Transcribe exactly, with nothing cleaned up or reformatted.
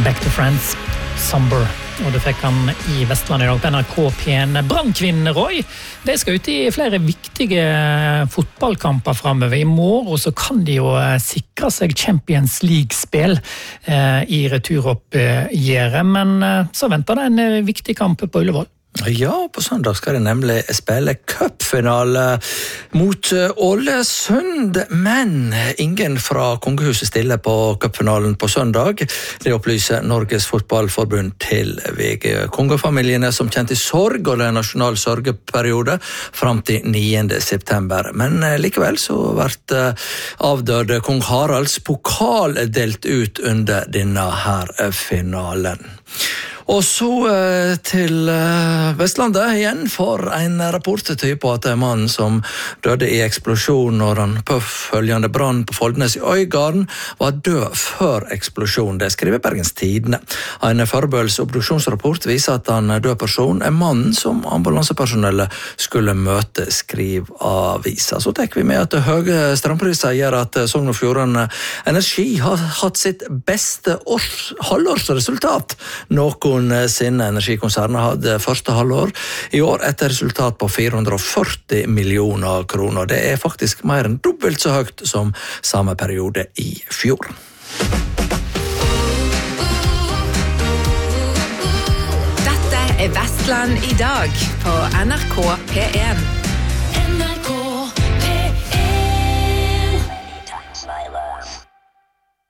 Back to Friends, Somber. Og det fikk han i Vestland i dag på N R K P en Brannkvinnen Roy. De skal ut i flere viktige fotballkamper fremover. I morgen så kan de jo sikre seg Champions League-spill eh, i returoppgjeret, men eh, så venter det en viktig kamp på Ullevål. Ja, på søndag skal det nemlig spille cupfinale mot Ålesund, men ingen fra Kongehuset stiller på cupfinalen på søndag. Det opplyser Norges Fotballforbund til V G. Kongefamilien er som kjent i sorg, og det er nasjonal sørgeperiode fram til niende september. Men likevel så vært avdøde kong Haralds pokal delt ut under denne her finalen. Og så eh, til eh, Vestlandet igjen, for en rapport tyder på at mannen som døde i eksplosjon når han påfølgende brann på Foldnes i Øygarden var død før eksplosjon. Det skriver Bergens Tidende. En forberedelse obduksjonsrapport viser at han død person er mannen som ambulansepersonellet skulle møte, skriv avisa. Så tenker vi med at høye strømpriser gjør at Sogn og Fjordane Energi har hatt sitt beste års, halvårsresultat. Noen sine energikonserner hadde første halvår i år et resultat på fire hundre og førti millioner kroner. Det er faktisk mer enn dobbelt så høyt som samme periode i fjor. Dette er Vestland i dag på N R K P en. N R K